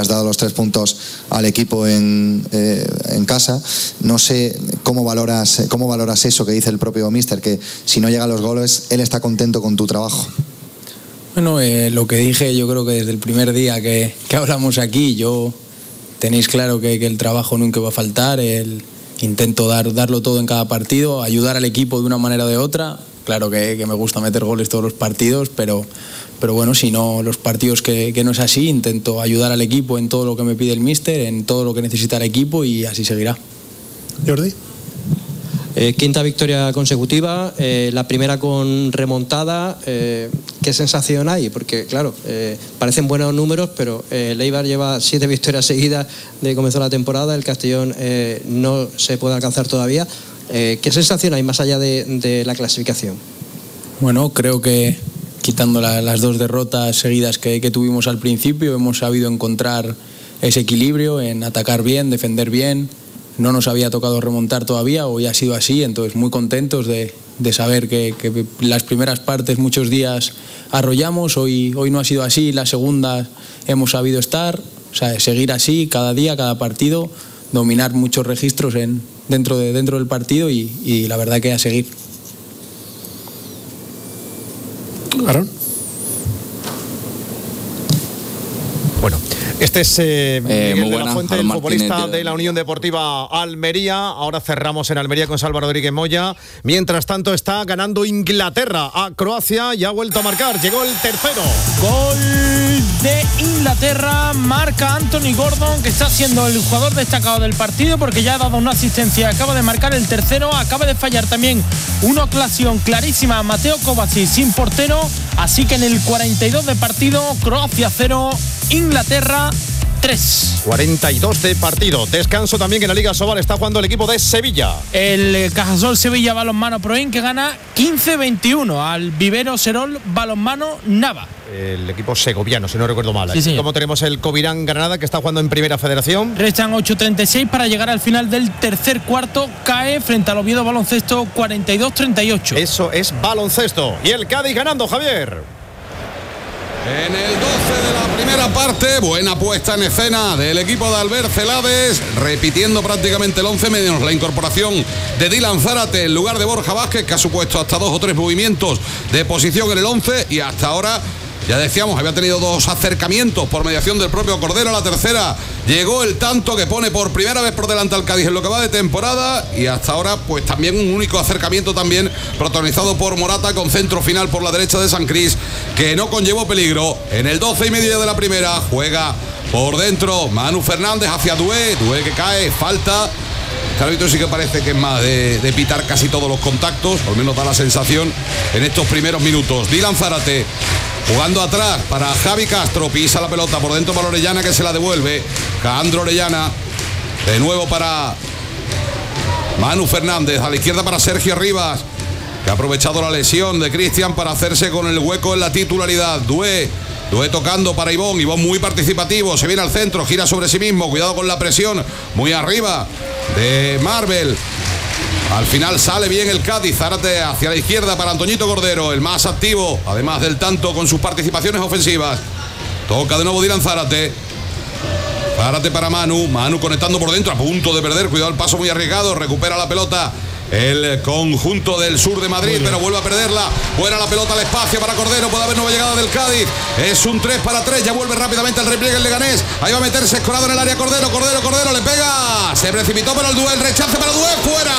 has dado los 3 puntos al equipo en casa. No sé cómo valoras eso que dice el propio míster, que si no llegan los goles, él está contento con tu trabajo. Bueno, lo que dije, yo creo que desde el primer día que hablamos aquí, tenéis claro que el trabajo nunca va a faltar, intento darlo todo en cada partido, ayudar al equipo de una manera o de otra. Claro que me gusta meter goles todos los partidos, pero bueno, si no, los partidos que no es así, intento ayudar al equipo en todo lo que me pide el míster, en todo lo que necesita el equipo, y así seguirá. Jordi. Quinta victoria consecutiva, la primera con remontada. ¿Qué sensación hay? Porque claro, parecen buenos números, pero el Eibar lleva 7 victorias seguidas desde que comenzó la temporada, el Castellón no se puede alcanzar todavía. ¿Qué sensación hay más allá de la clasificación? Bueno, creo que quitando las 2 derrotas seguidas que tuvimos al principio, hemos sabido encontrar ese equilibrio en atacar bien, defender bien. No nos había tocado remontar todavía, hoy ha sido así, entonces muy contentos de saber que las primeras partes muchos días arrollamos, hoy no ha sido así, la segunda hemos sabido estar, o sea, seguir así cada día, cada partido, dominar muchos registros dentro del partido y la verdad que a seguir. Aaron. Bueno, este es Miguel de la Fuente, el futbolista de la Unión Deportiva Almería. Ahora cerramos en Almería con Salva Rodríguez Moya. Mientras tanto está ganando Inglaterra a Croacia y ha vuelto a marcar. Llegó el tercero. Gol de Inglaterra, marca Anthony Gordon, que está siendo el jugador destacado del partido porque ya ha dado una asistencia, acaba de marcar el tercero, acaba de fallar también una ocasión clarísima a Mateo Kovacic sin portero, así que en el 42 de partido, Croacia 0, Inglaterra 3. 42 de partido. Descanso también que en la Liga Sobal está jugando el equipo de Sevilla. El Cajasol Sevilla Balonmano Proin, que gana 15-21 al Vivero Serol Balonmano Nava. El equipo segoviano, si no recuerdo mal. Sí, como tenemos el Covirán Granada, que está jugando en Primera Federación. Restan 8:36 para llegar al final del tercer cuarto. Cae frente al Oviedo Baloncesto 42-38. Eso es baloncesto. Y el Cádiz ganando, Javier. En el 12 de la primera parte, buena puesta en escena del equipo de Albert Celades, repitiendo prácticamente el 11 menos la incorporación de Dylan Zárate en lugar de Borja Vázquez, que ha supuesto hasta 2 o 3 movimientos de posición en el 11, y hasta ahora, ya decíamos, había tenido 2 acercamientos por mediación del propio Cordero. A la tercera llegó el tanto que pone por primera vez por delante al Cádiz en lo que va de temporada, y hasta ahora pues también un único acercamiento también protagonizado por Morata con centro final por la derecha de San Cris, que no conllevó peligro. En el 12:30 de la primera juega por dentro Manu Fernández hacia Doué que cae, falta. Este árbitro sí que parece que es más de pitar casi todos los contactos, al menos da la sensación en estos primeros minutos. Dylan Zárate jugando atrás para Javi Castro, pisa la pelota por dentro para Orellana, que se la devuelve. Jandro Orellana, de nuevo para Manu Fernández, a la izquierda para Sergio Rivas, que ha aprovechado la lesión de Cristian para hacerse con el hueco en la titularidad. Doué tocando para Ivón muy participativo, se viene al centro, gira sobre sí mismo, cuidado con la presión, muy arriba de Marvel. Al final sale bien el Cádiz. Zárate hacia la izquierda para Antoñito Cordero, el más activo, además del tanto con sus participaciones ofensivas. Toca de nuevo Dylan Zárate. Zárate para Manu conectando por dentro, a punto de perder, cuidado el paso muy arriesgado, recupera la pelota el conjunto del sur de Madrid, pero vuelve a perderla. Buena la pelota al espacio para Cordero, puede haber nueva llegada del Cádiz. Es un 3-3, ya vuelve rápidamente el repliegue el Leganés. Ahí va a meterse escorado en el área Cordero, le pega, se precipitó para el duel, rechace para Doué, fuera.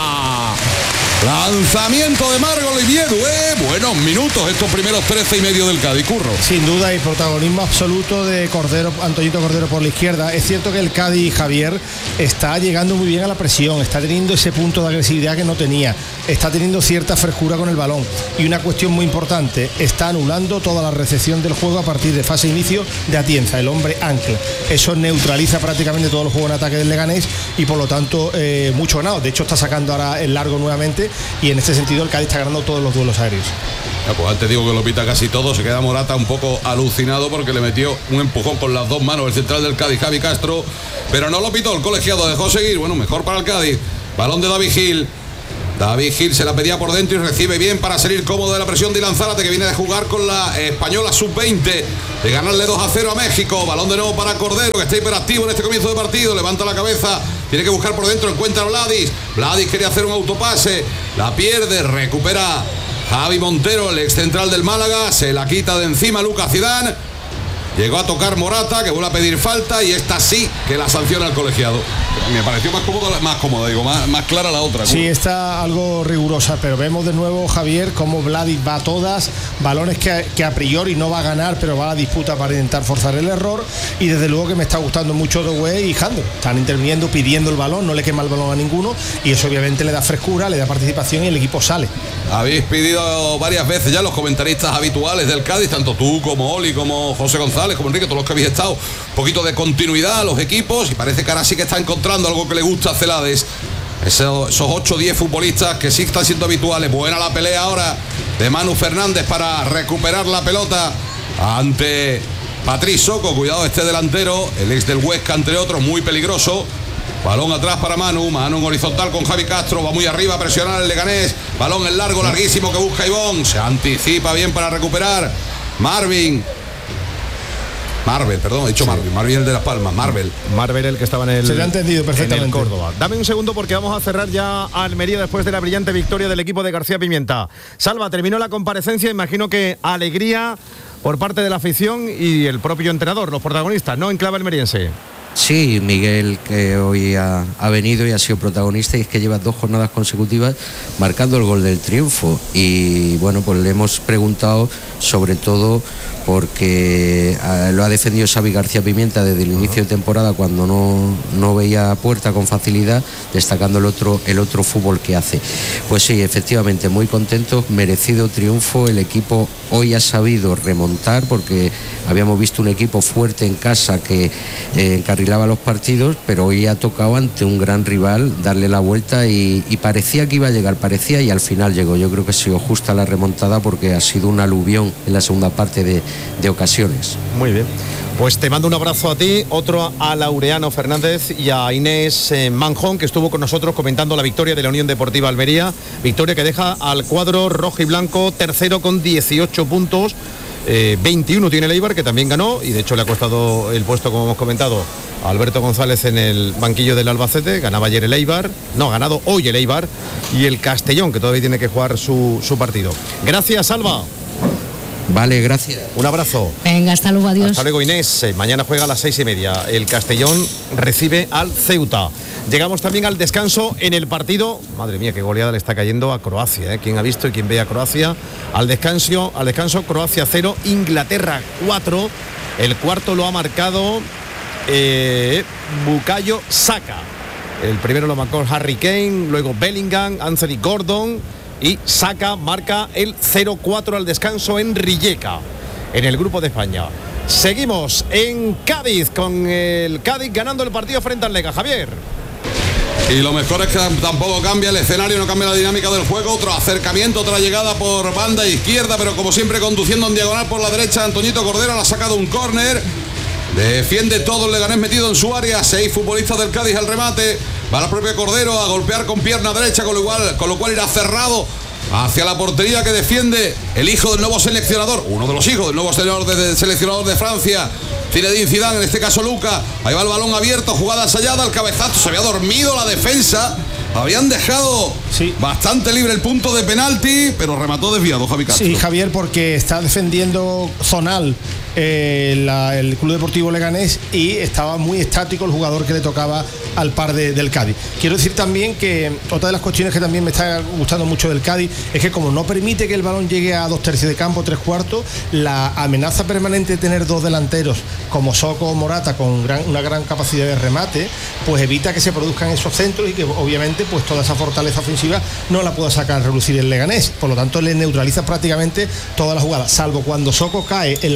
Lanzamiento de Marc Olivier Doué. Buenos minutos estos primeros 13:30 del Cádiz, Curro. Sin duda, y protagonismo absoluto de Cordero, Antoñito Cordero por la izquierda. Es cierto que el Cádiz, Javier, está llegando muy bien a la presión, está teniendo ese punto de agresividad que no tenía, está teniendo cierta frescura con el balón, y una cuestión muy importante, está anulando toda la recepción del juego a partir de fase de inicio de Atienza, el hombre ancla. Eso neutraliza prácticamente todo el juego en ataque del Leganés, y por lo tanto mucho ganado. De hecho, está sacando ahora el largo nuevamente, y en este sentido el Cádiz está ganando todos los duelos aéreos. Pues antes digo que lo pita casi todo. Se queda Morata un poco alucinado porque le metió un empujón con las 2 manos el central del Cádiz, Javi Castro, pero no lo pitó el colegiado, dejó seguir. Bueno, mejor para el Cádiz. Balón de David Gil, David Gil se la pedía por dentro y recibe bien para salir cómodo de la presión de Dylan Zárate, que viene de jugar con la española sub-20, de ganarle 2-0 a México. Balón de nuevo para Cordero, que está hiperactivo en este comienzo de partido. Levanta la cabeza, tiene que buscar por dentro, encuentra a Vladis. Vladis quería hacer un autopase, la pierde, recupera Javi Montero, el ex central del Málaga. Se la quita de encima Lucas Zidane. Llegó a tocar Morata, que vuelve a pedir falta, y esta sí que la sanciona el colegiado. Me pareció más cómoda, digo, más clara la otra. Sí, está algo rigurosa, pero vemos de nuevo, Javier, cómo Vladis va a todas, balones que a priori no va a ganar, pero va a la disputa para intentar forzar el error, y desde luego que me está gustando mucho Doué y Jandro. Están interviniendo, pidiendo el balón, no le quema el balón a ninguno, y eso obviamente le da frescura, le da participación y el equipo sale. Habéis pedido varias veces ya los comentaristas habituales del Cádiz, tanto tú como Oli, como José González, como Enrique, todos los que habéis estado, un poquito de continuidad a los equipos, y parece que ahora sí que está encontrando algo que le gusta a Celades. Esos 8 o 10 futbolistas que sí están siendo habituales. Buena la pelea ahora de Manu Fernández para recuperar la pelota ante Patrick Soco. Cuidado este delantero, el ex del Huesca, entre otros, muy peligroso. Balón atrás para Manu en horizontal con Javi Castro, va muy arriba a presionar el Leganés. Balón en largo, larguísimo, que busca Ivón, se anticipa bien para recuperar Marvel, he dicho sí. Marvel el de Las Palmas, Marvel el que estaba en el... Se le ha entendido perfectamente. En el Córdoba. Dame un segundo porque vamos a cerrar ya a Almería después de la brillante victoria del equipo de García Pimienta. Salva, terminó la comparecencia, imagino que alegría por parte de la afición y el propio entrenador, los protagonistas, ¿no? En clave almeriense. Sí, Miguel, que hoy ha venido y ha sido protagonista, y es que lleva 2 jornadas consecutivas marcando el gol del triunfo. Y bueno, pues le hemos preguntado sobre todo porque lo ha defendido Xavi García Pimienta desde el inicio de temporada, cuando no veía puerta con facilidad, destacando el otro fútbol que hace. Pues sí, efectivamente, muy contentos, merecido triunfo. El equipo hoy ha sabido remontar, porque habíamos visto un equipo fuerte en casa que encarrilaba los partidos, pero hoy ha tocado ante un gran rival darle la vuelta y parecía que iba a llegar, y al final llegó. Yo creo que ha sido justa la remontada, porque ha sido un aluvión en la segunda parte de ocasiones. Muy bien, pues te mando un abrazo a ti, otro a Laureano Fernández y a Inés Manjón, que estuvo con nosotros comentando la victoria de la Unión Deportiva Almería, victoria que deja al cuadro rojo y blanco tercero con 18 puntos. 21 tiene el Eibar, que también ganó, y de hecho le ha costado el puesto, como hemos comentado, a Alberto González en el banquillo del Albacete. Ganaba ayer el Eibar, no, ha ganado hoy el Eibar, y el Castellón, que todavía tiene que jugar su partido. Gracias, Alba. Vale, gracias. Un abrazo. Venga, hasta luego, adiós. Hasta luego, Inés. Mañana juega a las 6:30. El Castellón recibe al Ceuta. Llegamos también al descanso en el partido. Madre mía, qué goleada le está cayendo a Croacia, ¿eh? ¿Quién ha visto y quién ve a Croacia? Al descanso, Croacia 0, Inglaterra 4. El cuarto lo ha marcado Bukayo Saka. El primero lo marcó Harry Kane, luego Bellingham, Anthony Gordon, y Saka marca el 0-4 al descanso en Rijeka, en el grupo de España. Seguimos en Cádiz, con el Cádiz ganando el partido frente al Lega. Javier. Y lo mejor es que tampoco cambia el escenario, no cambia la dinámica del juego. Otro acercamiento, otra llegada por banda izquierda, pero como siempre conduciendo en diagonal por la derecha. Antoñito Cordero le ha sacado un córner. Defiende todo el Leganés metido en su área. 6 futbolistas del Cádiz al remate. Va la propia Cordero a golpear con pierna derecha, con lo cual irá cerrado hacia la portería que defiende el hijo del nuevo seleccionador, uno de los hijos del nuevo seleccionador de Francia, Zinedine Zidane, en este caso Luka. Ahí va el balón abierto, jugada ensayada, el cabezazo, se había dormido la defensa. Habían dejado bastante libre el punto de penalti, pero remató desviado Javi Castro. Sí, Javier, porque está defendiendo zonal el Club Deportivo Leganés, y estaba muy estático el jugador que le tocaba al par del Cádiz. Quiero decir también que otra de las cuestiones que también me está gustando mucho del Cádiz es que, como no permite que el balón llegue a 2/3 de campo, 3/4, la amenaza permanente de tener 2 delanteros como Soco o Morata con una gran capacidad de remate, pues evita que se produzcan esos centros, y que obviamente pues toda esa fortaleza ofensiva no la pueda sacar a relucir el Leganés. Por lo tanto, le neutraliza prácticamente toda la jugada, salvo cuando Soco cae en la espalda de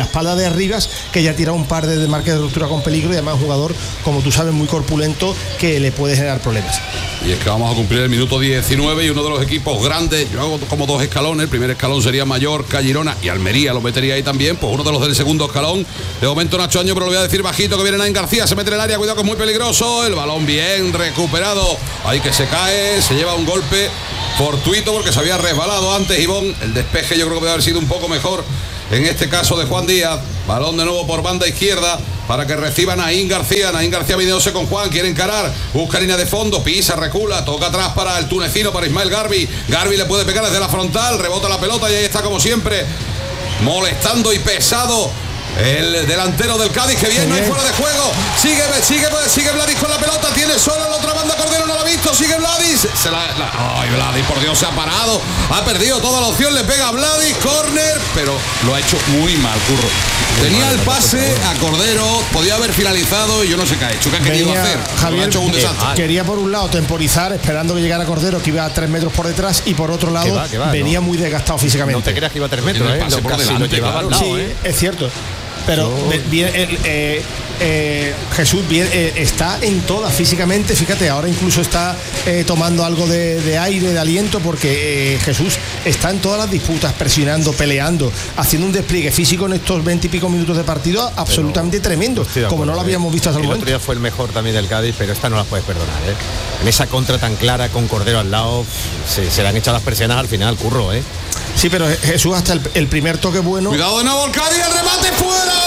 Arribas, que ya tira un par de marcas de ruptura con peligro y además un jugador, como tú sabes, muy corpulento, que le puede generar problemas. Y es que vamos a cumplir el minuto 19 y uno de los equipos grandes, yo hago como 2 escalones, el primer escalón sería Mallorca, Girona y Almería, lo metería ahí también, pues uno de los del segundo escalón, de momento Nacho Año, pero lo voy a decir bajito, que viene Nain García, se mete en el área, cuidado que es muy peligroso, el balón bien recuperado, ahí que se cae, se lleva un golpe fortuito porque se había resbalado antes Ivón, el despeje yo creo que debe haber sido un poco mejor en este caso de Juan Díaz, balón de nuevo por banda izquierda para que reciba Nain García viniéndose con Juan, quiere encarar, busca línea de fondo, pisa, recula, toca atrás para el tunecino, para Ismael Garbi le puede pegar desde la frontal, rebota la pelota y ahí está como siempre, molestando y pesado el delantero del Cádiz, que bien, no hay fuera de juego, sigue Vladis con la pelota, tiene solo en la otra banda, Cordero no lo ha visto, sigue Vladis, ay Vladis, por Dios, se ha parado, ha perdido toda la opción, le pega a Vladis, córner, pero lo ha hecho muy mal, Curro. Tenía el pase a Cordero, podía haber finalizado y yo no sé qué ha hecho, qué ha querido hacer. Javier, ha hecho un desastre. Quería por un lado temporizar, esperando que llegara Cordero, que iba a 3 metros por detrás, y por otro lado venía muy desgastado físicamente. No te creas que iba a 3 metros, lo llevaba al lado, sí, es cierto. Pero Jesús está en todas físicamente, fíjate, ahora incluso está tomando algo de aire, de aliento, porque Jesús está en todas las disputas, presionando, peleando, haciendo un despliegue físico en estos 20 y pico minutos de partido absolutamente tremendo, como no lo habíamos visto hasta el momento. El otro día fue el mejor también del Cádiz, pero esta no la puedes perdonar, En esa contra tan clara con Cordero al lado, se le han echado las presiones al final, Curro, Sí, pero Jesús, hasta el primer toque bueno. Cuidado de nuevo el Cádiz, el remate fuera.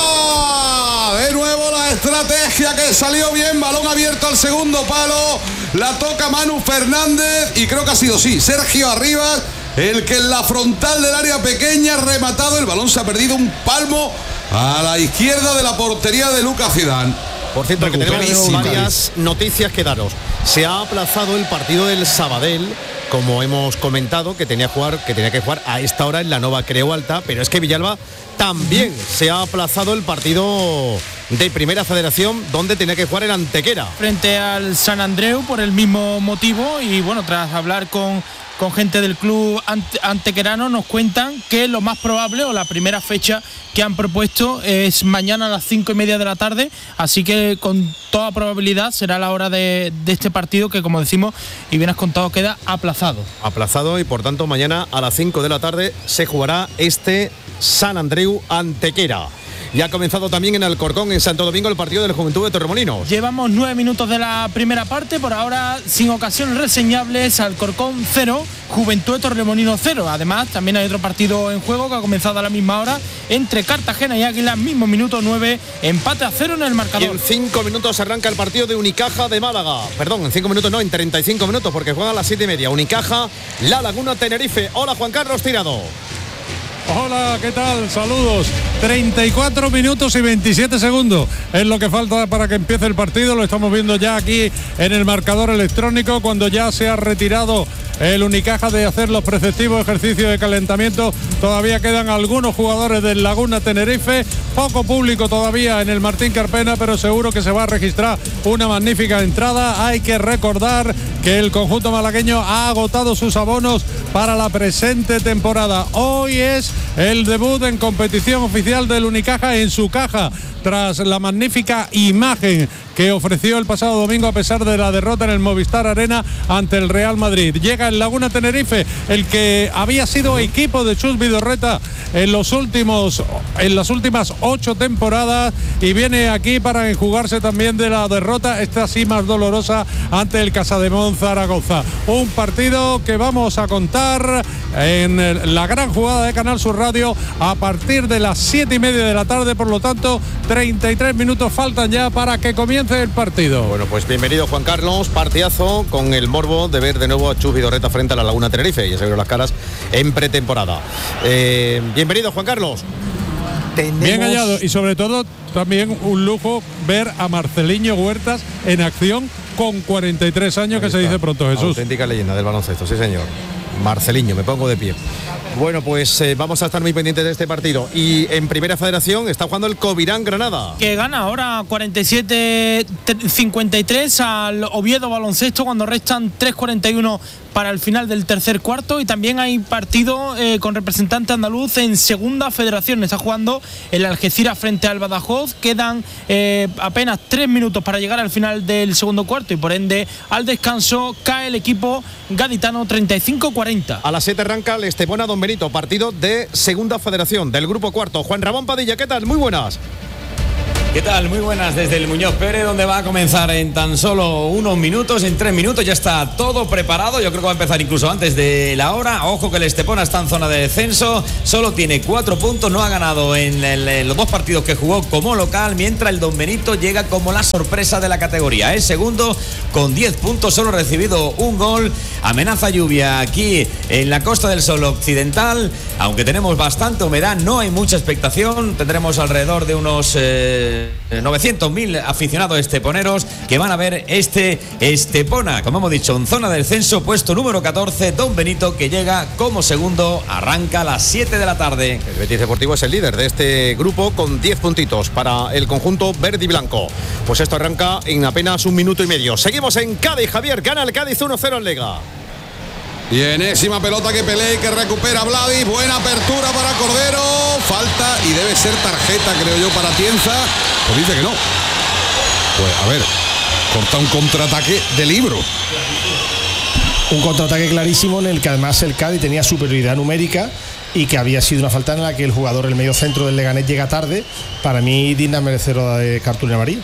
De nuevo la estrategia que salió bien, balón abierto al segundo palo, la toca Manu Fernández y creo que ha sido Sergio Arribas el que en la frontal del área pequeña ha rematado, el balón se ha perdido un palmo a la izquierda de la portería de Lucas Zidane. Por cierto, que tenemos varias noticias que daros. Se ha aplazado el partido del Sabadell, como hemos comentado, que tenía que jugar a esta hora en la Nova Creu Alta, pero es que Villalba también se ha aplazado el partido de Primera Federación, donde tenía que jugar el Antequera. Frente al San Andreu por el mismo motivo, y bueno, tras hablar con gente del club antequerano, nos cuentan que lo más probable, o la primera fecha que han propuesto, es mañana a las 5:30 de la tarde, así que con toda probabilidad será la hora de este partido, que como decimos y bien has contado, queda aplazado, y por tanto mañana a las 5 de la tarde se jugará este San Andreu Antequera. Y ha comenzado también en Alcorcón, en Santo Domingo, el partido del Juventud de Torremolinos. Llevamos 9 minutos de la primera parte, por ahora sin ocasiones reseñables. Alcorcón 0, Juventud de Torremolinos 0. Además, también hay otro partido en juego que ha comenzado a la misma hora entre Cartagena y Águilas, mismo minuto 9, empate a 0 en el marcador. Y en 5 minutos arranca el partido de Unicaja de Málaga. Perdón, en 5 minutos no, en 35 minutos, porque juega a las 7:30. Unicaja, La Laguna, Tenerife. Hola, Juan Carlos Tirado. Hola, ¿qué tal? Saludos. 34 minutos y 27 segundos es lo que falta para que empiece el partido. Lo estamos viendo ya aquí en el marcador electrónico, cuando ya se ha retirado el Unicaja de hacer los preceptivos ejercicios de calentamiento. Todavía quedan algunos jugadores del Laguna Tenerife, poco público todavía en el Martín Carpena, pero seguro que se va a registrar una magnífica entrada. Hay que recordar que el conjunto malagueño ha agotado sus abonos para la presente temporada. Hoy es el debut en competición oficial del Unicaja en su caja, tras la magnífica imagen que ofreció el pasado domingo a pesar de la derrota en el Movistar Arena ante el Real Madrid. Llega el Laguna Tenerife, el que había sido equipo de Chus Vidorreta en las últimas 8 temporadas, y viene aquí para enjugarse también de la derrota, esta sí más dolorosa, ante el Casademón Zaragoza. Un partido que vamos a contar en la gran jugada de Canal Sur Radio a partir de las 7:30 de la tarde, por lo tanto 33 minutos faltan ya para que comience el partido. Bueno, pues bienvenido, Juan Carlos, partidazo, con el morbo de ver de nuevo a Chus Vidorreta frente a la Laguna Tenerife. Ya se vieron las caras en pretemporada. Bienvenido, Juan Carlos. Bien hallado, y sobre todo también un lujo ver a Marceliño Huertas en acción con 43 años, que se dice pronto, Jesús. Auténtica leyenda del baloncesto, sí señor. Marceliño, me pongo de pie. Bueno, pues vamos a estar muy pendientes de este partido. Y en Primera Federación está jugando el Covirán Granada, que gana ahora 47-53 al Oviedo Baloncesto cuando restan 3:41 para el final del tercer cuarto. Y también hay partido con representante andaluz en segunda federación. Está jugando el Algeciras frente al Badajoz. Quedan apenas 3 minutos para llegar al final del segundo cuarto y por ende al descanso cae el equipo gaditano 35-40. A las 7 arranca el Estepona Don Benito, partido de segunda federación del grupo cuarto. Juan Ramón Padilla, ¿qué tal? Muy buenas. ¿Qué tal? Muy buenas desde el Muñoz Pérez, donde va a comenzar en tan solo unos minutos, en 3 minutos ya está todo preparado. Yo creo que va a empezar incluso antes de la hora. Ojo que el Estepona está en zona de descenso, solo tiene 4 puntos, no ha ganado en los 2 partidos que jugó como local, mientras el Don Benito llega como la sorpresa de la categoría. Es segundo con 10 puntos, solo ha recibido un gol. Amenaza lluvia aquí en la Costa del Sol occidental, aunque tenemos bastante humedad, no hay mucha expectación. Tendremos alrededor de unos 900.000 aficionados esteponeros que van a ver este Estepona, como hemos dicho, en zona del descenso, puesto número 14, Don Benito, que llega como segundo, arranca a las 7 de la tarde. El Betis Deportivo es el líder de este grupo con 10 puntitos para el conjunto verde y blanco. Pues esto arranca en apenas 1 minuto y medio. Seguimos en Cádiz, Javier, gana el Cádiz 1-0 en Liga. Y enésima pelota que pelea y que recupera Vladi. Buena apertura para Cordero. Falta y debe ser tarjeta, creo yo, para Tienza. Pues dice que no. Pues a ver, corta un contraataque de libro. Un contraataque clarísimo en el que además el Cádiz tenía superioridad numérica y que había sido una falta en la que el jugador, el medio centro del Leganés, llega tarde. Para mí, digna merecedora de cartulina amarilla.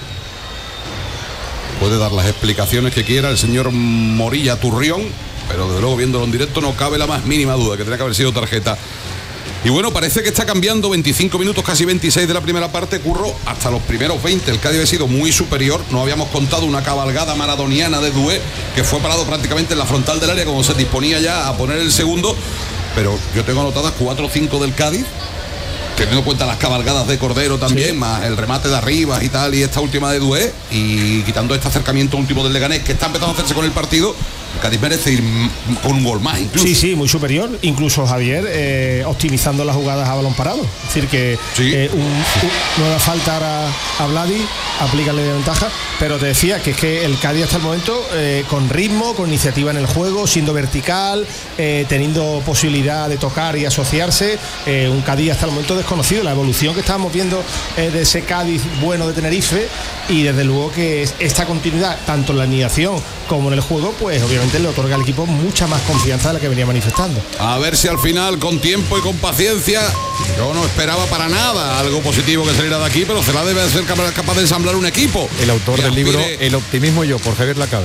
Puede dar las explicaciones que quiera el señor Morilla Turrión, pero desde luego viéndolo en directo no cabe la más mínima duda que tenía que haber sido tarjeta. Y bueno, parece que está cambiando. 25 minutos, casi 26 de la primera parte, Curro, hasta los primeros 20 el Cádiz ha sido muy superior. No habíamos contado una cabalgada maradoniana de Doué, que fue parado prácticamente en la frontal del área como se disponía ya a poner el segundo, pero yo tengo anotadas 4 o 5 del Cádiz, teniendo en cuenta las cabalgadas de Cordero también, sí, más el remate de arriba y tal, y esta última de Doué, y quitando este acercamiento último del Leganés, que está empezando a hacerse con el partido. Cádiz merece ir con un gol más incluso. Sí, muy superior. Incluso Javier optimizando las jugadas a balón parado. Es decir, que sí, nueva falta ahora a Vladi, aplícale de ventaja. Pero te decía que es que el Cádiz hasta el momento con ritmo, con iniciativa en el juego, siendo vertical, teniendo posibilidad de tocar y asociarse. Un Cádiz hasta el momento desconocido. La evolución que estábamos viendo de ese Cádiz bueno de Tenerife, y desde luego que esta continuidad, tanto en la alineación como en el juego, pues obviamente le otorga al equipo mucha más confianza de la que venía manifestando. A ver si al final, con tiempo y con paciencia, yo no esperaba para nada algo positivo que saliera de aquí, pero Celada debe ser capaz de ensamblar un equipo. El autor del libro El optimismo y yo, por Javier Lacabe.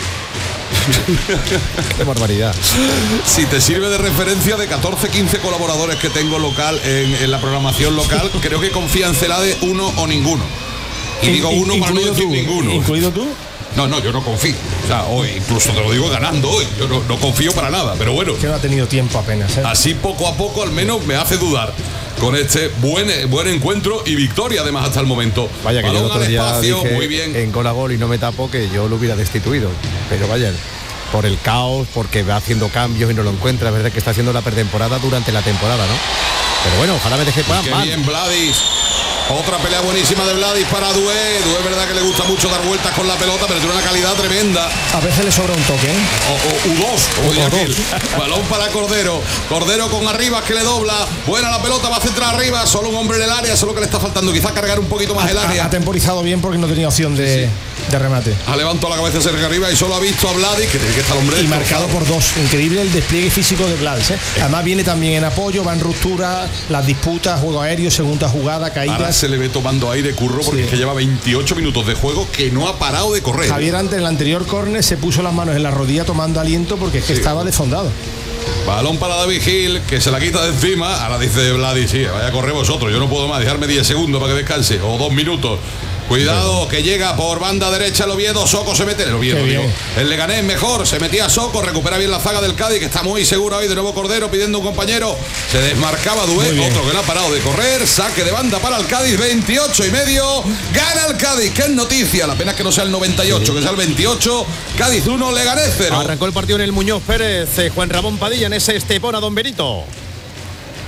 Qué barbaridad. Si te sirve de referencia, de 14-15 colaboradores que tengo local en la programación local, creo que confía en Celade uno o ninguno. Y digo uno para no decir ninguno. ¿Incluido tú? No, yo no confío. O sea, hoy, incluso te lo digo ganando hoy. Yo no confío para nada, pero bueno. Que no ha tenido tiempo apenas. Así poco a poco al menos me hace dudar con este buen encuentro y victoria además hasta el momento. Vaya, que balón yo el otro día dije muy bien. En gol a gol y no me tapo que yo lo hubiera destituido. Pero vaya, por el caos, porque va haciendo cambios y no lo encuentra. Es verdad que está haciendo la pretemporada durante la temporada, ¿no? Pero bueno, ojalá me deje qué bien Vladis. Otra pelea buenísima de Vladis para Doué. Doué es verdad que le gusta mucho dar vueltas con la pelota, pero tiene una calidad tremenda. A veces le sobra un toque, ¿eh? O dos. Balón para Cordero. Cordero con Arribas que le dobla. Buena la pelota, va a centrar arriba. Solo un hombre en el área, solo que le está faltando quizá cargar un poquito más el área. Ha temporizado bien porque no tenía opción de remate. Ha levantado la cabeza Sergio Arribas y solo ha visto a Vladis, que tiene que estar hombre. Y marcado por 2. Increíble el despliegue físico de Vladis, ¿eh? Además viene también en apoyo, va en ruptura, las disputas, juego aéreo, segunda jugada, caídas. Ahora se le ve tomando aire, Curro, porque es que lleva 28 minutos de juego que no ha parado de correr. Javier, antes en el anterior córner se puso las manos en la rodilla tomando aliento porque es que estaba desfondado. Balón para David Gil, que se la quita de encima. Ahora dice Vladi, sí, vaya a correr vosotros, yo no puedo más, dejarme 10 segundos para que descanse, o 2 minutos. Cuidado, que llega por banda derecha el Oviedo. Soco se mete. El Leganés mejor. Se metía Soco. Recupera bien la zaga del Cádiz, que está muy seguro ahí. De nuevo Cordero pidiendo un compañero. Se desmarcaba Doué. Otro que no ha parado de correr. Saque de banda para el Cádiz. 28,5. Gana el Cádiz. Qué noticia. La pena es que no sea el 98, que sea el 28. Cádiz 1, Leganés 0. Arrancó el partido en el Muñoz Pérez. Juan Ramón Padilla en ese Estepona Don Benito.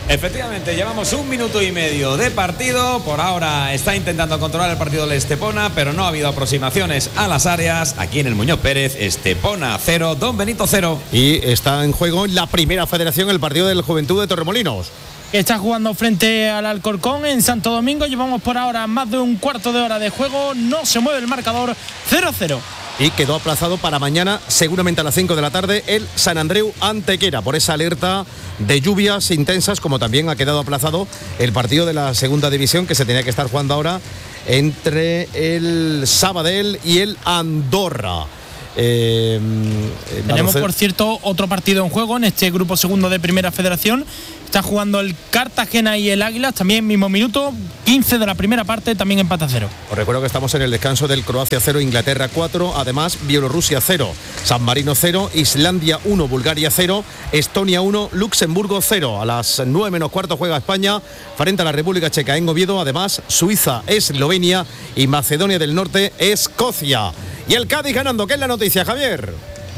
Efectivamente, llevamos 1 minuto y medio de partido. Por ahora está intentando controlar el partido del Estepona, pero no ha habido aproximaciones a las áreas. Aquí en el Muñoz Pérez, Estepona 0, Don Benito 0. Y está en juego en la primera federación el partido del Juventud de Torremolinos. Está jugando frente al Alcorcón en Santo Domingo. Llevamos por ahora más de un cuarto de hora de juego. No se mueve el marcador, 0-0. Y quedó aplazado para mañana, seguramente a las 5 de la tarde, el Sant Andreu Antequera, por esa alerta de lluvias intensas, como también ha quedado aplazado el partido de la segunda división que se tenía que estar jugando ahora entre el Sabadell y el Andorra. Tenemos, por cierto, otro partido en juego en este grupo segundo de Primera Federación. Está jugando el Cartagena y el Águilas, también mismo minuto, 15 de la primera parte, también empate a 0. Os recuerdo que estamos en el descanso del Croacia 0, Inglaterra 4, además Bielorrusia 0, San Marino 0, Islandia 1, Bulgaria 0, Estonia 1, Luxemburgo 0. A las 9 menos cuarto juega España frente a la República Checa en Oviedo, además Suiza, Eslovenia y Macedonia del Norte, Escocia. Y el Cádiz ganando, ¿qué es la noticia, Javier?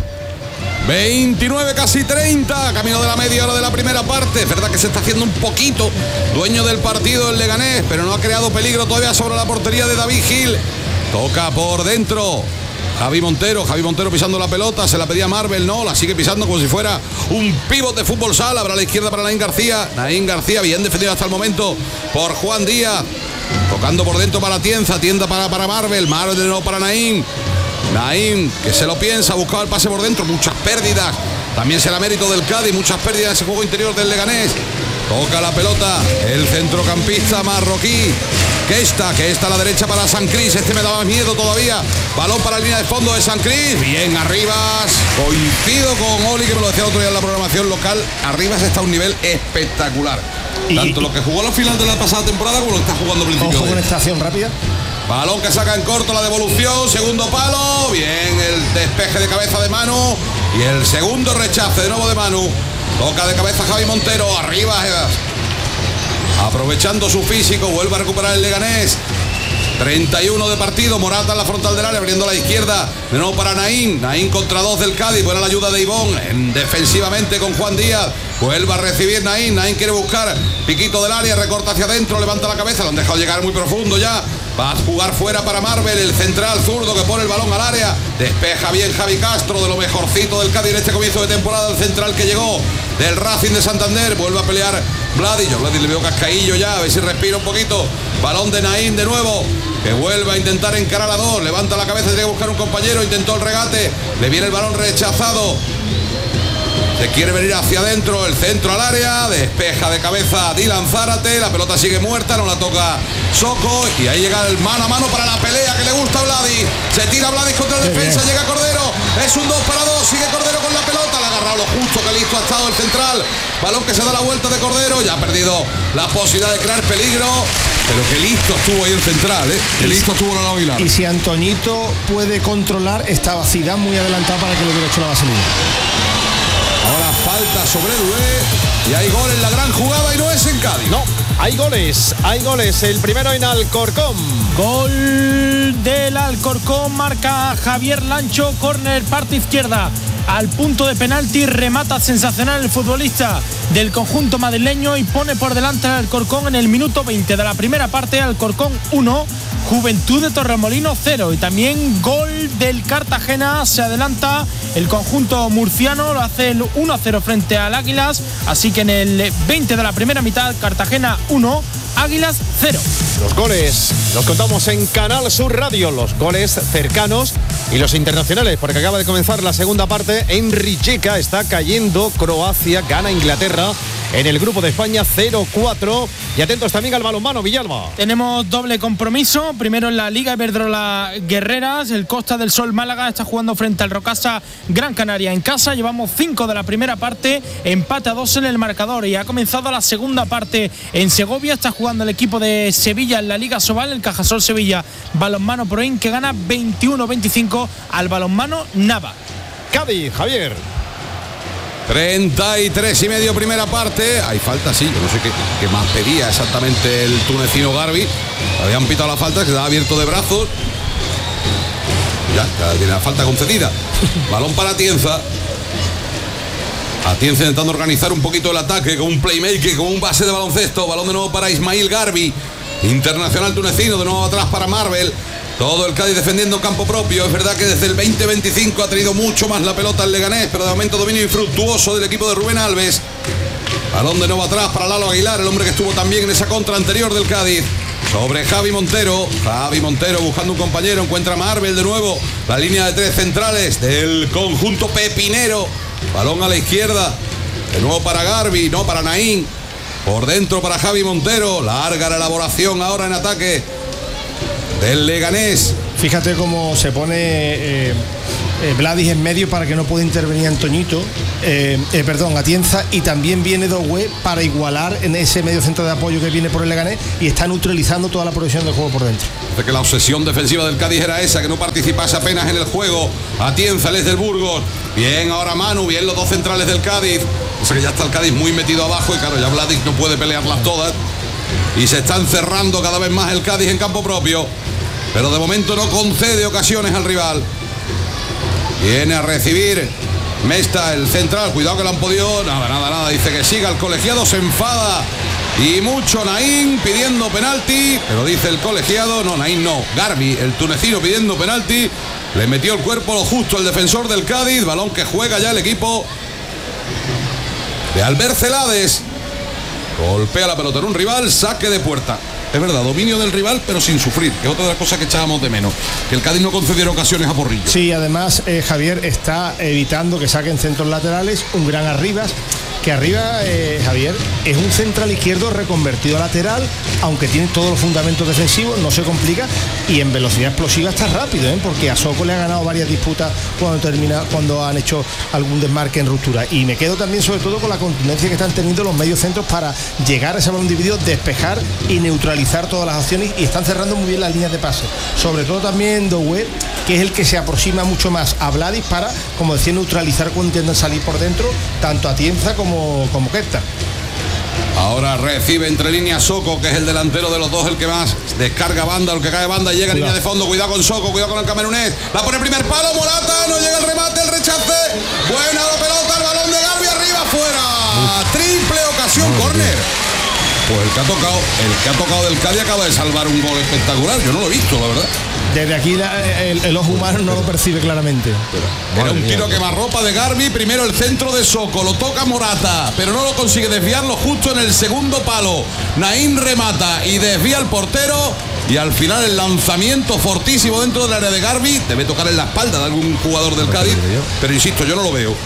29, casi 30, camino de la media hora de la primera parte. Es verdad que se está haciendo un poquito dueño del partido el Leganés, pero no ha creado peligro todavía sobre la portería de David Gil. Toca por dentro Javi Montero pisando la pelota, se la pedía Marvel, no, la sigue pisando como si fuera un pívot de fútbol sala. Habrá a la izquierda para Naín García, bien defendido hasta el momento por Juan Díaz. Tocando por dentro para Tienza para Marvel de nuevo para Naín, que se lo piensa, buscaba el pase por dentro, muchas pérdidas, también será mérito del Cádiz, muchas pérdidas en ese juego interior del Leganés. Toca la pelota el centrocampista marroquí, que está a la derecha para San Cris, me daba miedo todavía, balón para la línea de fondo de San Cris, bien Arribas, coincido con Oli, que me lo decía el otro día en la programación local, Arribas está a un nivel espectacular, tanto lo que jugó a la final de la pasada temporada como lo que está jugando al principio. Ojo con esta acción rápida. Balón que saca en corto, la devolución, segundo palo, bien el despeje de cabeza de Manu y el segundo rechace de nuevo de Manu. Toca de cabeza Javi Montero, arriba, aprovechando su físico, vuelve a recuperar el Leganés. 31 de partido, Morata en la frontal del área, abriendo a la izquierda, de nuevo para Naín contra 2 del Cádiz, buena la ayuda de Ivón, defensivamente con Juan Díaz, vuelve a recibir Naín quiere buscar piquito del área, recorta hacia adentro, levanta la cabeza, lo han dejado llegar muy profundo ya, va a jugar fuera para Marvel, el central zurdo que pone el balón al área, despeja bien Javi Castro, de lo mejorcito del Cádiz en este comienzo de temporada, el central que llegó del Racing de Santander, vuelve a pelear Vladi, yo Vladi le veo cascaillo ya, a ver si respira un poquito, balón de Naín de nuevo, que vuelve a intentar encarar a 2, levanta la cabeza, tiene que buscar un compañero, intentó el regate, le viene el balón rechazado, se quiere venir hacia adentro, el centro al área, despeja de cabeza Dylan Zárate, la pelota sigue muerta, no la toca Soco y ahí llega el mano a mano para la pelea que le gusta a Vladi, se tira Vladi contra el defensa, llega Cordero, es un 2 para 2, sigue Cordero con la pelota, le ha agarrado lo justo, que listo ha estado el central, balón que se da la vuelta de Cordero, ya ha perdido la posibilidad de crear peligro, pero que listo estuvo ahí el central, que listo estuvo la Aguilar. Y si Antoñito puede controlar, estaba Zidane muy adelantado para que le hubiera hecho la vaselina. Ahora falta sobre Dubé y hay gol en la gran jugada y no es en Cádiz. No, hay goles, el primero en Alcorcón. Gol del Alcorcón, marca Javier Lancho, córner parte izquierda. Al punto de penalti, remata sensacional el futbolista del conjunto madrileño y pone por delante al Alcorcón en el minuto 20 de la primera parte. Alcorcón 1, Juventud de Torremolinos 0. Y también gol del Cartagena, se adelanta el conjunto murciano, lo hace el 1-0 frente al Águilas. Así que en el 20 de la primera mitad, Cartagena 1, Águilas 0. Los goles los contamos en Canal Sur Radio, los goles cercanos y los internacionales, porque acaba de comenzar la segunda parte. En Rijeka está cayendo Croacia, gana Inglaterra en el grupo de España 0-4. Y atentos también al balonmano, Villalba. Tenemos doble compromiso, primero en la Liga Iberdrola Guerreras, el Costa del Sol Málaga está jugando frente al Rocasa Gran Canaria en casa. Llevamos 5 de la primera parte, empate a 2 en el marcador y ha comenzado la segunda parte en Segovia. Está jugando el equipo de Sevilla en la Liga Sobal, el Cajasol Sevilla Balonmano Proin, que gana 21-25 al Balonmano Nava. Cádiz, Javier. 33,5 primera parte. Hay falta, sí, yo no sé qué más pedía exactamente el tunecino Garbi. Habían pitado la falta, que se ha abierto de brazos. Ya tiene la falta concedida. Balón para Tienza. Atienza intentando organizar un poquito el ataque con un playmaker, con un base de baloncesto. Balón de nuevo para Ismail Garbi, internacional tunecino, de nuevo atrás para Marvel. Todo el Cádiz defendiendo campo propio. Es verdad que desde el 20-25 ha tenido mucho más la pelota el Leganés, pero de momento dominio infructuoso del equipo de Rubén Alves. Balón de nuevo atrás para Lalo Aguilar, el hombre que estuvo también en esa contra anterior del Cádiz. Sobre Javi Montero. Javi Montero buscando un compañero. Encuentra a Marvel de nuevo. La línea de 3 centrales del conjunto pepinero. Balón a la izquierda. De nuevo para Garbi, no para Naín. Por dentro para Javi Montero. Larga la elaboración ahora en ataque del Leganés. Fíjate cómo se pone Vladis en medio para que no pueda intervenir Antoñito, Atienza, y también viene Doué para igualar en ese medio centro de apoyo que viene por el Leganés y está neutralizando toda la progresión del juego por dentro. De que la obsesión defensiva del Cádiz era esa, que no participase apenas en el juego. Atienza, el del Burgos. Bien ahora Manu, bien los dos centrales del Cádiz. O sea que ya está el Cádiz muy metido abajo y claro, ya Vladis no puede pelearlas todas. Y se está encerrando cada vez más el Cádiz en campo propio. Pero de momento no concede ocasiones al rival. Viene a recibir Mesta, el central. Cuidado que lo han podido. Nada. Dice que siga el colegiado. Se enfada. Y mucho Naín pidiendo penalti. Pero dice el colegiado. No, Naín no. Garbi, el tunecino, pidiendo penalti. Le metió el cuerpo lo justo el defensor del Cádiz. Balón que juega ya el equipo de Albert Celades. Golpea la pelota en un rival. Saque de puerta. Es verdad, dominio del rival, pero sin sufrir, que es otra de las cosas que echábamos de menos, que el Cádiz no concediera ocasiones a Porrillo. Sí, además Javier está evitando que saquen centros laterales, un gran Arribas, que arriba, Javier, es un central izquierdo reconvertido a lateral, aunque tiene todos los fundamentos defensivos, no se complica, y en velocidad explosiva está rápido, porque a Soko le ha ganado varias disputas cuando han hecho algún desmarque en ruptura. Y me quedo también sobre todo con la contundencia que están teniendo los medios centros para llegar a ese balón dividido, despejar y neutralizar todas las acciones, y están cerrando muy bien las líneas de pase. Sobre todo también Doué, que es el que se aproxima mucho más a Vladis para, como decía, neutralizar cuando intentan salir por dentro, tanto Atienza como Kepta. Ahora recibe entre líneas Soko, que es el delantero de los dos, el que más descarga banda, el que cae banda, llega en línea de fondo. Cuidado con Soko, cuidado con el camerunés. La pone primer palo, Morata, no llega el remate, el rechace. Buena la pelota, el balón de Garbi arriba, fuera. Triple ocasión, córner. Pues el que ha tocado del Cádiz acaba de salvar un gol espectacular. Yo no lo he visto, la verdad. Desde aquí el ojo humano no lo percibe claramente. Era un tiro quemarropa de Garbi. Primero el centro de Soko, lo toca Morata, pero no lo consigue desviarlo justo en el segundo palo. Naín remata y desvía al portero. Y al final el lanzamiento fortísimo dentro del área de Garbi. Debe tocar en la espalda de algún jugador del Cádiz, pero insisto, yo no lo veo.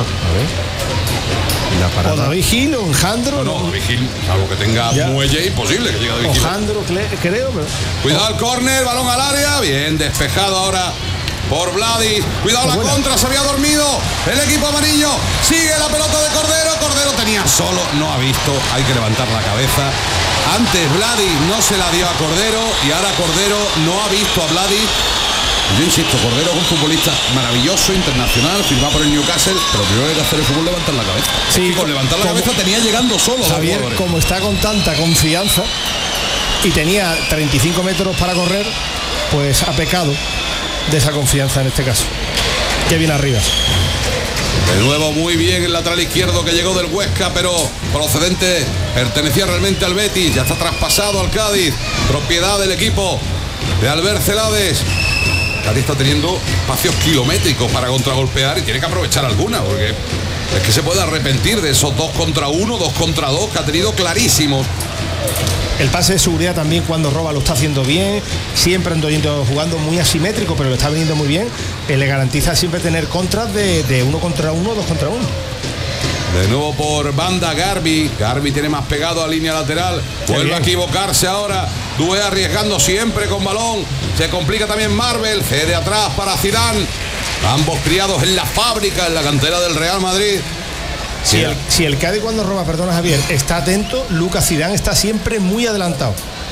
O David Gil o Jandro. No, David Gil, algo que tenga muelle, imposible que llegue David Gil. Jandro, creo. Pero... Cuidado el córner, balón al área. Bien despejado ahora por Vladis. Cuidado la contra, se había dormido el equipo amarillo. Sigue la pelota de Cordero. Cordero tenía solo, no ha visto. Hay que levantar la cabeza. Antes Vladis no se la dio a Cordero y ahora Cordero no ha visto a Vladis. Yo insisto, Cordero es un futbolista maravilloso, internacional, firmado por el Newcastle, pero primero hay que hacer el fútbol levantar la cabeza. Sí, con levantar la cabeza tenía llegando solo. Javier, como está con tanta confianza y tenía 35 metros para correr, pues ha pecado de esa confianza en este caso. Que viene arriba. De nuevo muy bien el lateral izquierdo que llegó del Huesca, pero procedente, pertenecía realmente al Betis, ya está traspasado al Cádiz, propiedad del equipo de Albert Celades. Cádiz está teniendo espacios kilométricos para contragolpear y tiene que aprovechar alguna, porque es que se puede arrepentir de esos 2 contra 1, 2 contra 2 que ha tenido clarísimos. El pase de seguridad también cuando roba lo está haciendo bien, siempre Antoñito jugando muy asimétrico, pero lo está viniendo muy bien. Le garantiza siempre tener contras de 1 contra 1, 2 contra 1. De nuevo por banda Garbi. Garbi tiene más pegado a línea lateral. Vuelve a equivocarse ahora. Doué arriesgando siempre con balón. Se complica también Marvel. Cede atrás para Zidane. Ambos criados en la fábrica, en la cantera del Real Madrid. Si el Cádiz cuando roba, perdona Javier, está atento, Lucas Zidane está siempre muy adelantado.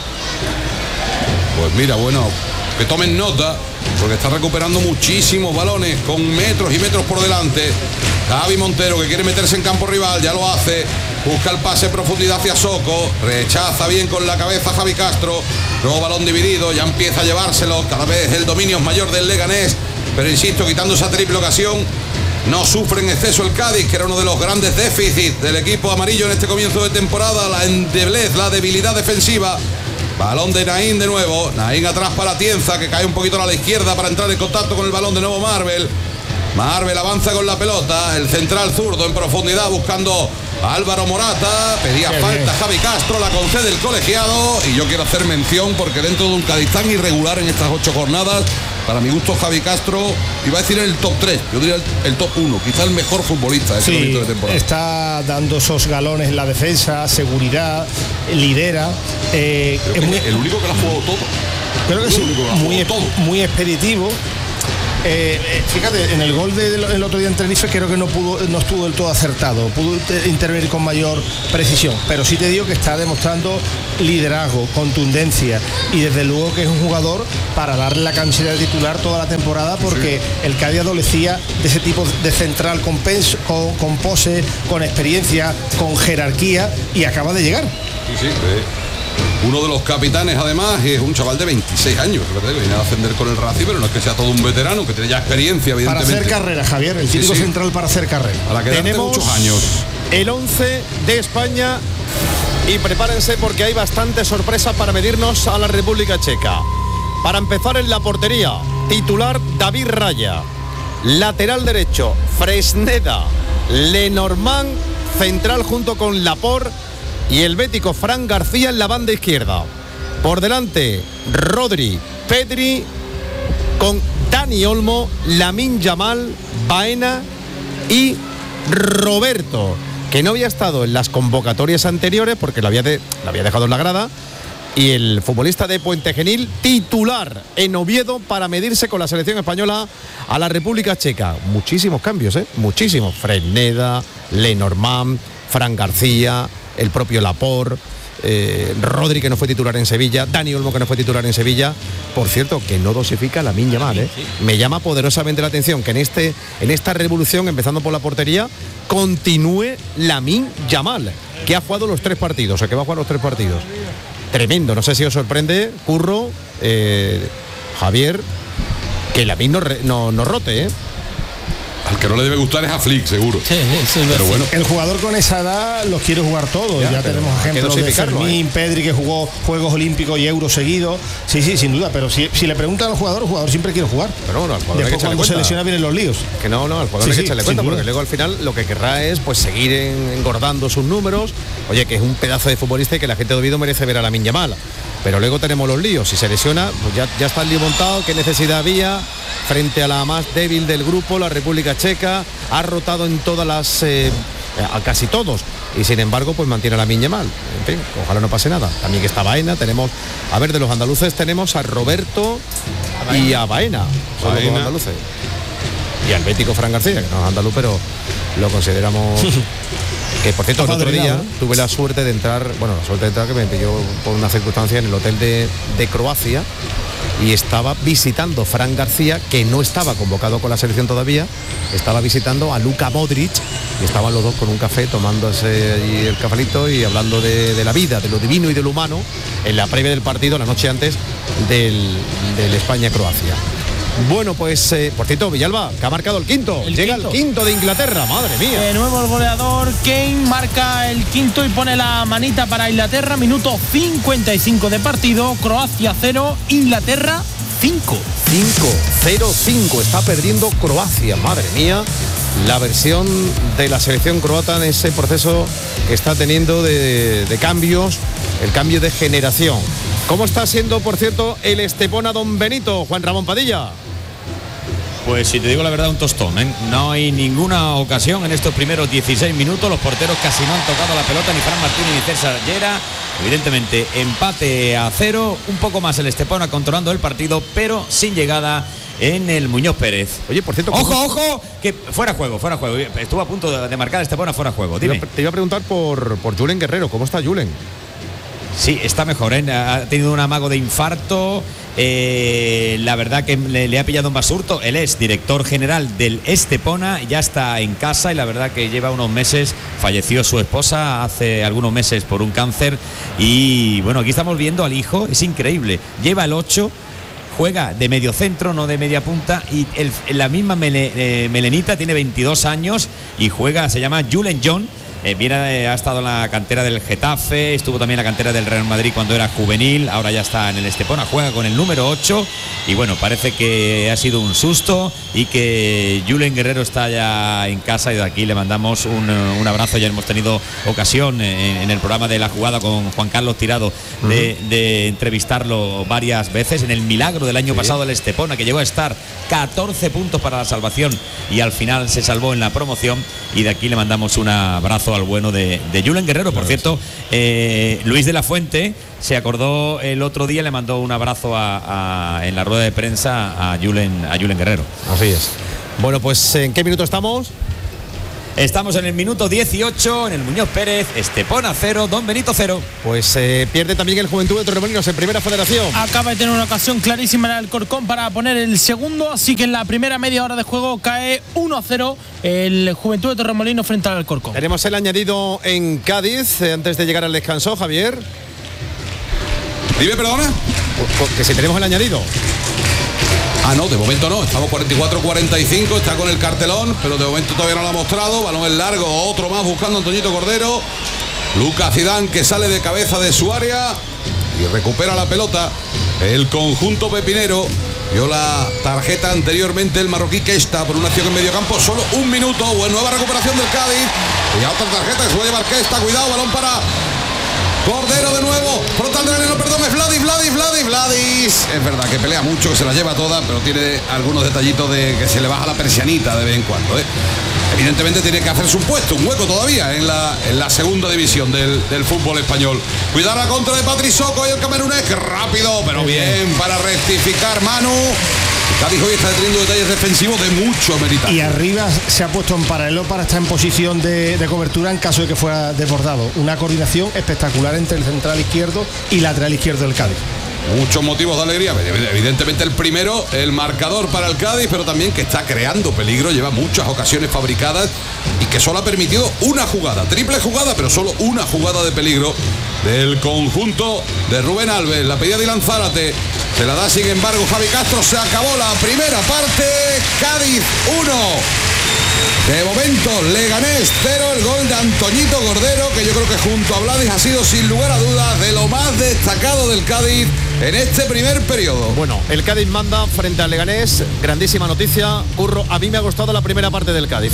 Pues mira, bueno, que tomen nota, porque está recuperando muchísimos balones con metros y metros por delante. Javi Montero, que quiere meterse en campo rival, ya lo hace. Busca el pase en profundidad hacia Soko. Rechaza bien con la cabeza Javi Castro. Nuevo balón dividido, ya empieza a llevárselo. Cada vez el dominio es mayor del Leganés. Pero insisto, quitando esa triple ocasión, No sufre en exceso el Cádiz, que era uno de los grandes déficits del equipo amarillo en este comienzo de temporada. La endeblez, la debilidad defensiva. Balón de Naín de nuevo. Naín atrás para Tienza, que cae un poquito a la izquierda para entrar en contacto con el balón de nuevo Marvel. Marvel avanza con la pelota. El central zurdo en profundidad buscando a Álvaro Morata. Pedía falta Javi Castro, la concede el colegiado. Y yo quiero hacer mención porque dentro de un Cádiz tan irregular en estas 8 jornadas, para mi gusto Javi Castro, iba a decir en el top 3, yo diría el top 1, quizá el mejor futbolista de este momento de temporada. Está dando esos galones en la defensa, seguridad, lidera. Es el único que lo ha jugado todo. Creo que sí, muy expeditivo. Fíjate, en el gol del otro día en Tenerife creo que no estuvo del todo acertado, pudo intervenir con mayor precisión, pero sí te digo que está demostrando liderazgo, contundencia, y desde luego que es un jugador para darle la camiseta de titular toda la temporada, porque el Cádiz adolecía de ese tipo de central con pose, con experiencia, con jerarquía, y acaba de llegar. Sí. Uno de los capitanes, además, es un chaval de 26 años, ¿verdad? Que viene a ascender con el Racing, pero no es que sea todo un veterano, que tiene ya experiencia, evidentemente. Para hacer carrera, Javier, el típico central para hacer carrera. Para quedarte tenemos muchos años. El 11 de España, y prepárense porque hay bastantes sorpresas para medirnos a la República Checa. Para empezar, en la portería, titular David Raya. Lateral derecho, Fresneda, Lenormand, central junto con Laporte, y el bético Fran García en la banda izquierda. Por delante, Rodri, Pedri, con Dani Olmo, Lamine Yamal, Baena y Roberto, que no había estado en las convocatorias anteriores porque lo había dejado en la grada. Y el futbolista de Puente Genil, titular en Oviedo para medirse con la selección española a la República Checa. Muchísimos cambios, muchísimos. Fresneda, Lenormand, Fran García, el propio Laporte, Rodri, que no fue titular en Sevilla, Dani Olmo, que no fue titular en Sevilla. Por cierto, que no dosifica Lamine Yamal, Me llama poderosamente la atención que en esta revolución, empezando por la portería, continúe Lamine Yamal, que ha jugado los 3 partidos, o que va a jugar los 3 partidos. Tremendo, no sé si os sorprende, Curro, Javier, que Lamine no rote, Al que no le debe gustar es a Flick, seguro. Sí, pero bueno. El jugador con esa edad los quiere jugar todos. Ya tenemos ejemplos de Fermín, Pedri, que jugó Juegos Olímpicos y Euros seguidos. Sí, sin duda, pero si le preguntan al jugador, el jugador siempre quiere jugar. Pero no, al jugador después cuando se lesiona vienen los líos. Que no, al jugador hay que echarle cuenta, porque luego al final lo que querrá es pues seguir engordando sus números. Oye, que es un pedazo de futbolista y que la gente de Oviedo merece ver a Lamine Yamal. Pero luego tenemos los líos. Si se lesiona, pues ya está el lío montado. ¿Qué necesidad había frente a la más débil del grupo, la República Checa? Ha rotado en todas las, a casi todos, y sin embargo pues mantiene a Lamine Yamal. En fin, ojalá no pase nada. También que está Baena, tenemos, a ver, de los andaluces tenemos a Roberto y a Baena, son los andaluces. Y al bético Fran García, que no es andaluz, pero lo consideramos. Que por cierto, el otro día tuve la suerte de entrar, que me pilló por una circunstancia en el hotel de Croacia, y estaba visitando Fran García, que no estaba convocado con la selección todavía, estaba visitando a Luka Modric, y estaban los dos con un café tomándose allí el cafelito y hablando de la vida, de lo divino y de lo humano, en la previa del partido, la noche antes del España-Croacia. Bueno, pues, por cierto, Villalba, que ha marcado el quinto. Llega el quinto de Inglaterra, madre mía. De nuevo el goleador Kane marca el quinto y pone la manita para Inglaterra. Minuto 55 de partido. Croacia 0, Inglaterra 5. 5-0-5. Está perdiendo Croacia, madre mía. La versión de la selección croata en ese proceso que está teniendo de cambios, el cambio de generación. ¿Cómo está siendo, por cierto, el Estepona Don Benito, Juan Ramón Padilla? Pues si te digo la verdad, un tostón, No hay ninguna ocasión en estos primeros 16 minutos. Los porteros casi no han tocado la pelota, ni Fran Martínez ni César Llera. Evidentemente, empate a 0. Un poco más el Estepona controlando el partido, pero sin llegada en el Muñoz Pérez. Oye, por cierto, ojo, que fuera juego. Estuvo a punto de marcar Estepona fuera juego. Dime. Te iba a preguntar por Julen Guerrero. ¿Cómo está Julen? Sí, está mejor, Ha tenido un amago de infarto. La verdad que le ha pillado un basurto. Él es director general del Estepona, ya está en casa, y la verdad que lleva unos meses. Falleció su esposa hace algunos meses por un cáncer. Y bueno, aquí estamos viendo al hijo, es increíble. Lleva el 8. juega de medio centro, no de media punta, y la misma melenita, tiene 22 años y juega, se llama Julen John. Ha estado en la cantera del Getafe, estuvo también en la cantera del Real Madrid cuando era juvenil, ahora ya está en el Estepona, juega con el número 8 y bueno, parece que ha sido un susto y que Julen Guerrero está ya en casa y de aquí le mandamos un abrazo. Ya hemos tenido ocasión en el programa de La Jugada con Juan Carlos Tirado de entrevistarlo varias veces en el milagro del año pasado del Estepona, que llegó a estar 14 puntos para la salvación y al final se salvó en la promoción, y de aquí le mandamos un abrazo al bueno de Julen Guerrero. Por cierto, Luis de la Fuente se acordó el otro día, le mandó un abrazo en la rueda de prensa a Julen Guerrero. Así es. Bueno, pues ¿en qué minuto estamos? Estamos en el minuto 18 en el Muñoz Pérez, Estepona 0, Don Benito 0. Pues pierde también el Juventud de Torremolinos en Primera Federación. Acaba de tener una ocasión clarísima en el Alcorcón para poner el segundo, así que en la primera media hora de juego cae 1-0 el Juventud de Torremolinos frente al Alcorcón. Tenemos el añadido en Cádiz antes de llegar al descanso, Javier. Dime, perdona. Que si tenemos el añadido. No, de momento no, estamos 44-45, está con el cartelón, pero de momento todavía no lo ha mostrado. Balón en largo, otro más buscando a Antoñito Cordero. Lucas Zidane, que sale de cabeza de su área y recupera la pelota. El conjunto pepinero vio la tarjeta anteriormente el marroquí Kesta por una acción en medio campo, solo un minuto. Nueva recuperación del Cádiz y a otra tarjeta que se va a llevar Kesta. Cuidado, balón para Cordero de nuevo, frontal del Areno, perdón, es Vladis. Es verdad que pelea mucho, que se la lleva toda, pero tiene algunos detallitos de que se le baja la persianita de vez en cuando. Evidentemente tiene que hacerse un puesto, un hueco todavía en la segunda división del fútbol español. Cuidar la contra de Patri Soko y el camerunés, que rápido, pero bien para rectificar Manu. Cádiz hoy está teniendo detalles defensivos de mucho mérito. Y arriba se ha puesto en paralelo para estar en posición de cobertura en caso de que fuera desbordado. Una coordinación espectacular entre el central izquierdo y lateral izquierdo del Cádiz. Muchos motivos de alegría, evidentemente el primero, el marcador para el Cádiz, pero también que está creando peligro, lleva muchas ocasiones fabricadas y que solo ha permitido una jugada, triple jugada, pero solo una jugada de peligro del conjunto de Rubén Alves. La pedida de Dylan Zárate, se la da sin embargo Javi Castro. Se acabó la primera parte, Cádiz 1. De momento, Leganés 0, el gol de Antoñito Cordero, que yo creo que junto a Vladis ha sido sin lugar a dudas de lo más destacado del Cádiz en este primer periodo. Bueno, el Cádiz manda frente al Leganés, grandísima noticia. Curro, a mí me ha gustado la primera parte del Cádiz,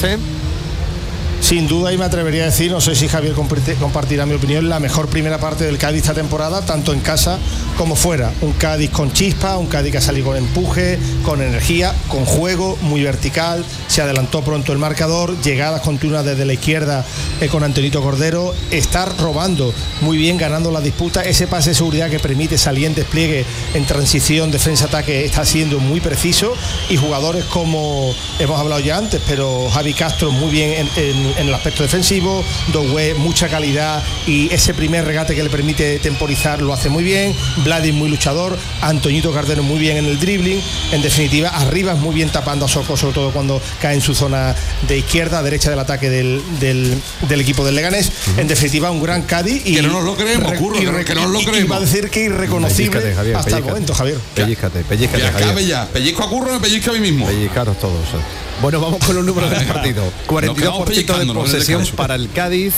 Sin duda, y me atrevería a decir, no sé si Javier compartirá mi opinión, la mejor primera parte del Cádiz esta temporada, tanto en casa como fuera. Un Cádiz con chispa, un Cádiz que ha salido con empuje, con energía, con juego, muy vertical. Se adelantó pronto el marcador, llegadas continuas desde la izquierda con Antonito Cordero. Estar robando muy bien, ganando la disputa. Ese pase de seguridad que permite salir en despliegue en transición, defensa-ataque, está siendo muy preciso. Y jugadores como hemos hablado ya antes, pero Javi Castro muy bien en el aspecto defensivo, Doué mucha calidad y ese primer regate que le permite temporizar lo hace muy bien, Vladis muy luchador, Antoñito Cordero muy bien en el dribbling. En definitiva, arriba muy bien tapando a Soko, sobre todo cuando cae en su zona de izquierda, derecha del ataque del equipo del Leganés. En definitiva, un gran Cádiz y que no nos lo creemos, que no nos lo creemos. Iba a decir que irreconocible, Javier, hasta el momento, Javier. Pellízcate, Javier. Ya, pellizco a Curro, me pellizco a mí mismo. Pellizcaros todos. Bueno, vamos con los números del partido. 42% de posesión para el Cádiz,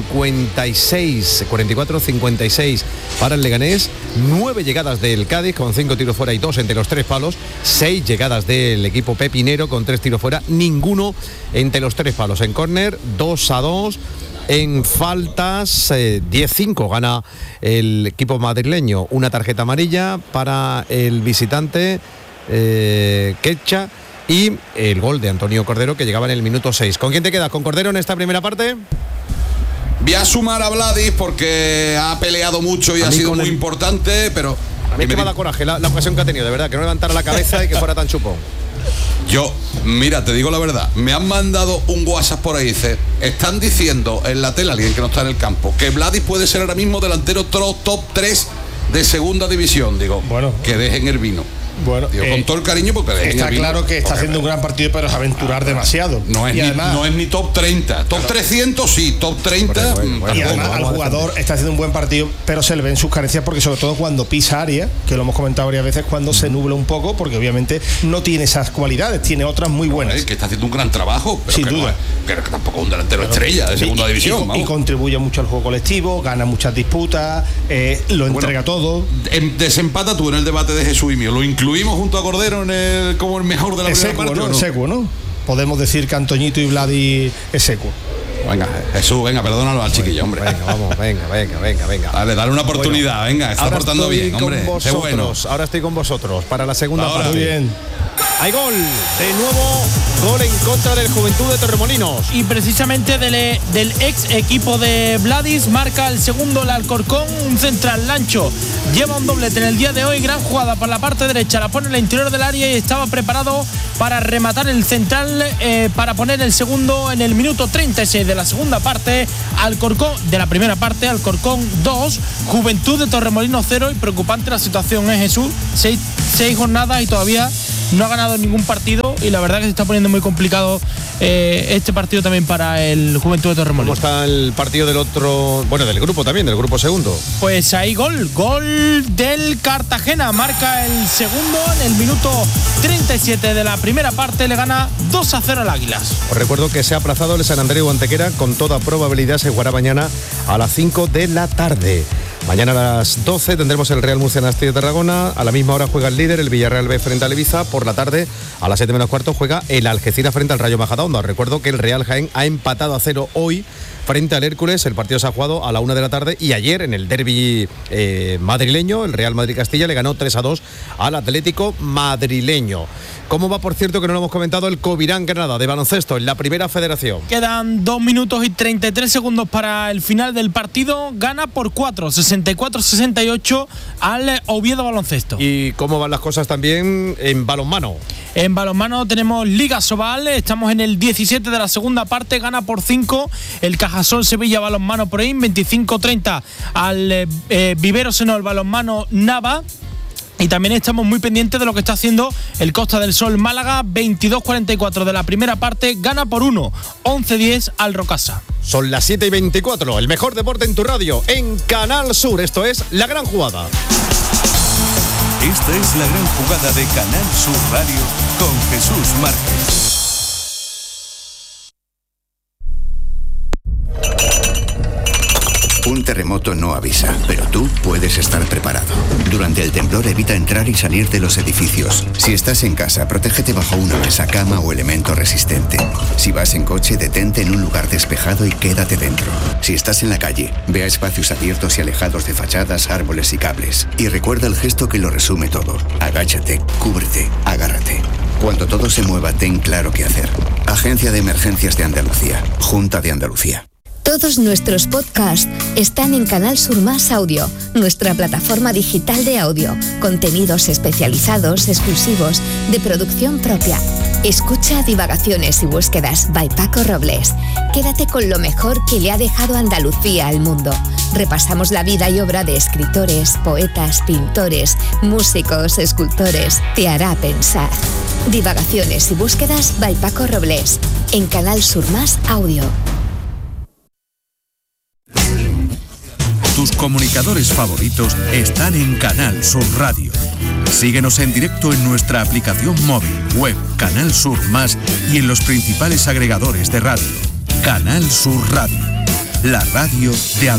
44-56 para el Leganés, 9 llegadas del Cádiz con 5 tiros fuera y 2 entre los 3 palos, 6 llegadas del equipo pepinero con 3 tiros fuera, ninguno entre los 3 palos. En córner, 2-2. En faltas, 10-5 gana el equipo madrileño. Una tarjeta amarilla para el visitante Quecha. Y el gol de Antonio Cordero, que llegaba en el minuto 6. ¿Con quién te quedas? ¿Con Cordero en esta primera parte? Voy a sumar a Vladis porque ha peleado mucho y ha sido muy importante, pero... A mí me da coraje la ocasión que ha tenido, de verdad, que no levantara la cabeza y que fuera tan chupón. Yo, mira, te digo la verdad, me han mandado un WhatsApp por ahí, dice, están diciendo en la tele, alguien que no está en el campo, que Vladis puede ser ahora mismo delantero top 3 de segunda división. Digo, bueno, que dejen el vino. Bueno, con todo el cariño, porque está claro que está haciendo un gran partido, pero es aventurar demasiado. No es ni top 30. Top 300 sí, top 30. Y además al jugador está haciendo un buen partido, pero se le ven sus carencias, porque sobre todo cuando pisa área, que lo hemos comentado varias veces, cuando se nubla un poco, porque obviamente no tiene esas cualidades, tiene otras muy buenas. Que está haciendo un gran trabajo, pero sin duda. Pero que tampoco es un delantero estrella de segunda división. Y contribuye mucho al juego colectivo, gana muchas disputas, lo entrega todo. Desempata tú en el debate de Jesús y mío. ¿Lo incluimos junto a Cordero como el mejor de la primera parte? ¿No? Secuo, ¿no? Podemos decir que Antoñito y Vladi es secuo. Venga, Jesús, perdónalo al chiquillo, hombre. Venga. Dale una oportunidad, venga, está portando bien, hombre. Ahora estoy con vosotros para la segunda parte. Muy bien. Hay gol, de nuevo gol en contra del Juventud de Torremolinos. Y precisamente del ex equipo de Vladis, marca el segundo el Alcorcón, un central Lancho. Lleva un doblete en el día de hoy, gran jugada por la parte derecha, la pone en el interior del área y estaba preparado para rematar el central, para poner el segundo en el minuto 36 de la segunda parte. Alcorcón, de la primera parte, Alcorcón 2, Juventud de Torremolinos 0, y preocupante la situación, Jesús, 6 jornadas y todavía no ha ganado ningún partido, y la verdad que se está poniendo muy complicado este partido también para el Juventud de Torremolinos. ¿Cómo está el partido del otro, del grupo también, del grupo segundo? Pues hay gol del Cartagena, marca el segundo en el minuto 37 de la primera parte, le gana 2-0 al Águilas. Os recuerdo que se ha aplazado el San Andreu Antequera, con toda probabilidad se jugará mañana a las 5 de la tarde. Mañana a las 12 tendremos el Real Murcia Nasti de Tarragona. A la misma hora juega el líder, el Villarreal B, frente al Ibiza. Por la tarde, a las 7 menos cuarto, juega el Algeciras frente al Rayo Majadahonda. Os recuerdo que el Real Jaén ha empatado a 0 hoy frente al Hércules. El partido se ha jugado a la 1 de la tarde, y ayer en el derbi madrileño, el Real Madrid-Castilla le ganó 3-2 al Atlético madrileño. ¿Cómo va, por cierto, que no lo hemos comentado, el Covirán Granada de baloncesto en la primera federación? Quedan 2 minutos y 33 segundos para el final del partido. Gana por 4, 64-68 al Oviedo Baloncesto. ¿Y cómo van las cosas también en balonmano? En balonmano tenemos Liga Sobal, estamos en el 17 de la segunda parte, gana por 5 el Cajasol Sevilla Balonmano Proin, 25-30 al Vivero Senol Balonmano Nava. Y también estamos muy pendientes de lo que está haciendo el Costa del Sol Málaga, 22-44 de la primera parte, gana por 1, 11-10 al Rocasa. Son las 7:24, el mejor deporte en tu radio, en Canal Sur. Esto es La Gran Jugada. Esta es La Gran Jugada de Canal Sur Radio con Jesús Márquez. Un terremoto no avisa, pero tú puedes estar preparado. Durante el temblor evita entrar y salir de los edificios. Si estás en casa, protégete bajo una mesa, cama o elemento resistente. Si vas en coche, detente en un lugar despejado y quédate dentro. Si estás en la calle, ve a espacios abiertos y alejados de fachadas, árboles y cables. Y recuerda el gesto que lo resume todo. Agáchate, cúbrete, agárrate. Cuando todo se mueva, ten claro qué hacer. Agencia de Emergencias de Andalucía. Junta de Andalucía. Todos nuestros podcasts están en Canal Sur Más Audio, nuestra plataforma digital de audio, contenidos especializados, exclusivos, de producción propia. Escucha Divagaciones y Búsquedas by Paco Robles. Quédate con lo mejor que le ha dejado Andalucía al mundo. Repasamos la vida y obra de escritores, poetas, pintores, músicos, escultores. Te hará pensar. Divagaciones y Búsquedas by Paco Robles, en Canal Sur Más Audio. Tus comunicadores favoritos están en Canal Sur Radio. Síguenos en directo en nuestra aplicación móvil, web, Canal Sur Más y en los principales agregadores de radio. Canal Sur Radio, la radio de Andalucía.